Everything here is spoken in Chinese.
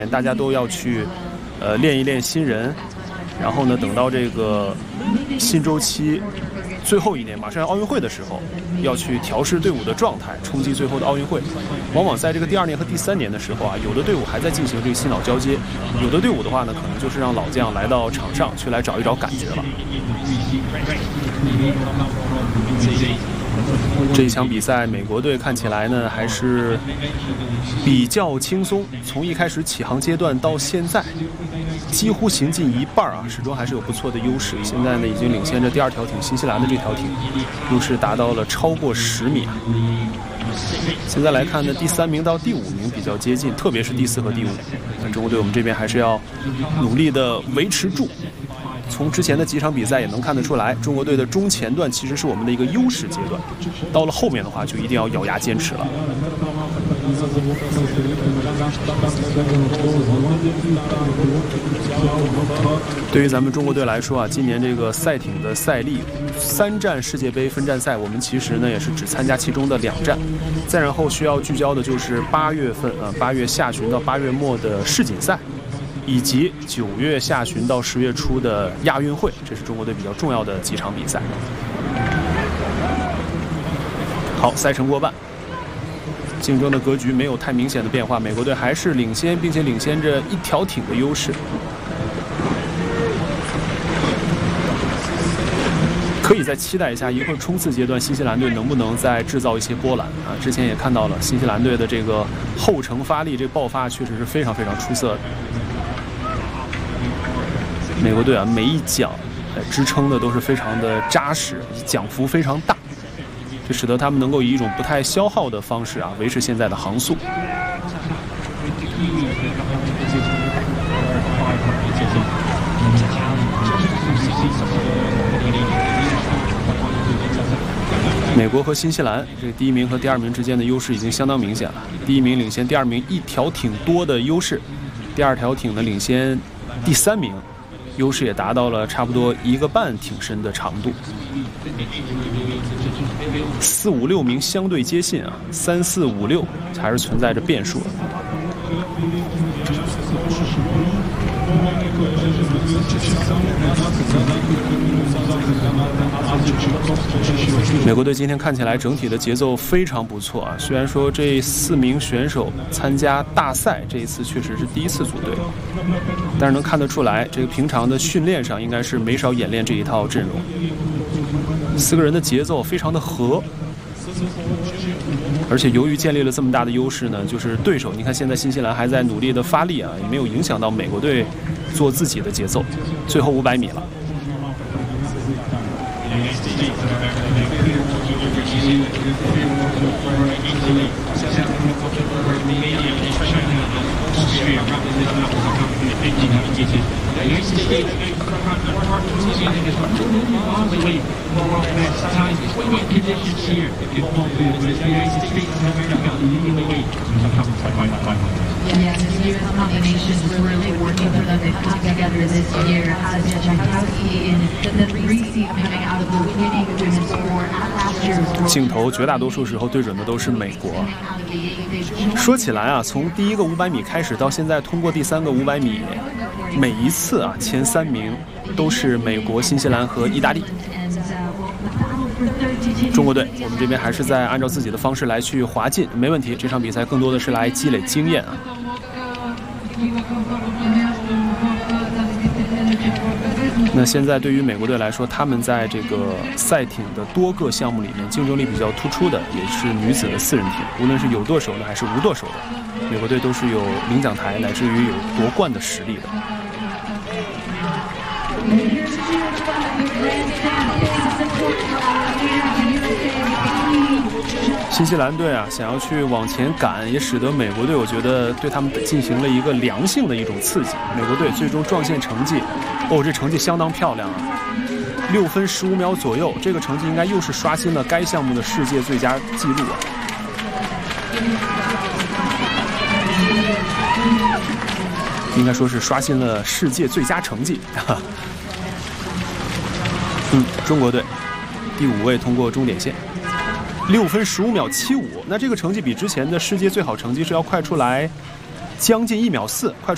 大家都要去练一练新人，然后呢，等到这个新周期最后一年，马上要奥运会的时候，要去调试队伍的状态，冲击最后的奥运会。往往在这个第2年和第3年的时候啊，有的队伍还在进行这个新老交接，有的队伍的话呢，可能就是让老将来到场上去来找一找感觉了。这一场比赛，美国队看起来呢还是比较轻松，从一开始起航阶段到现在，几乎行进一半啊，始终还是有不错的优势。现在呢，已经领先着第2条艇新西兰的这条艇，优势达到了超过10米啊。现在来看呢，第3名到第5名比较接近，特别是第4和第5。那中国队我们这边还是要努力的维持住。从之前的几场比赛也能看得出来，中国队的中前段其实是我们的一个优势阶段，到了后面的话就一定要咬牙坚持了。对于咱们中国队来说啊，今年这个赛艇的赛例，3站世界杯分站赛，我们其实呢也是只参加其中的2站，再然后需要聚焦的就是8月份8月下旬到8月末的世锦赛。以及9月下旬到10月初的亚运会，这是中国队比较重要的几场比赛。好，赛程过半，竞争的格局没有太明显的变化，美国队还是领先，并且领先着1条艇的优势。可以再期待一下一会儿冲刺阶段，新西兰队能不能再制造一些波澜啊？之前也看到了新西兰队的这个后程发力，这爆发确实是非常非常出色的。美国队啊，每一桨支撑的都是非常的扎实，桨幅非常大，这使得他们能够以一种不太消耗的方式啊，维持现在的航速。美国和新西兰这第1名和第2名之间的优势已经相当明显了。第1名领先第2名1条艇多的优势，第2条艇呢领先第3名。优势也达到了差不多1个半艇身的长度，4、5、6名相对接近啊，3、4、5、6还是存在着变数的。美国队今天看起来整体的节奏非常不错啊，虽然说这4名选手参加大赛这一次确实是第1次组队，但是能看得出来，这个平常的训练上应该是没少演练这一套阵容。4个人的节奏非常的和，而且由于建立了这么大的优势呢，就是对手，你看现在新西兰还在努力的发力啊，也没有影响到美国队做自己的节奏。最后500米了。 Yes, the U.S. combinations were really working for them to come together this year as Jankowski in the 3 seed coming out of the winning women's sport at last year's. 镜头绝大多数时候对准的都是美国。说起来啊，从第1个500米开始到现在通过第3个500米，每一次啊前3名都是美国、新西兰和意大利。中国队，我们这边还是在按照自己的方式来去滑进，没问题。这场比赛更多的是来积累经验啊。那现在对于美国队来说，他们在这个赛艇的多个项目里面竞争力比较突出的，也是女子的4人艇，无论是有舵手的还是无舵手的，美国队都是有领奖台乃至于有夺冠的实力的。新西兰队啊，想要去往前赶，也使得美国队，我觉得对他们进行了一个良性的一种刺激。美国队最终撞线成绩，这成绩相当漂亮啊，6分15秒左右，这个成绩应该又是刷新了该项目的世界最佳纪录啊。应该说是刷新了世界最佳成绩。中国队第5位通过终点线。6分15秒75，那这个成绩比之前的世界最好成绩是要快出来将近1秒4，快出